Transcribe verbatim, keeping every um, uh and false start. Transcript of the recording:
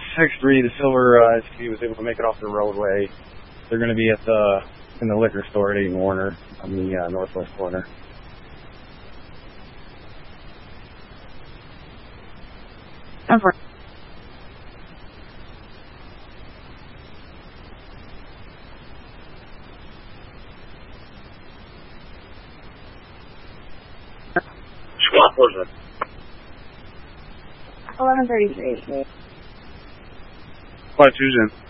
six three, the silver uh, S U V was able to make it off the roadway. They're going to be at the in the liquor store at eight and Warner on the uh, northwest corner. Over. What was it? eleven thirty-three. What, Susan?